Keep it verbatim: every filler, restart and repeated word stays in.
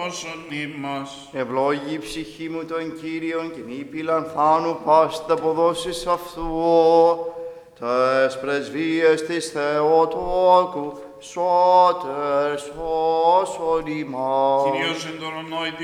σώσον ημάς. Ευλόγη η ψυχή μου τον Κύριον και νύπη λανθάνου πάστα αποδόσεις αυτού. Τες πρεσβείες της Θεοτόκου, σώτερ σώσον ημάς. Κυρίως εν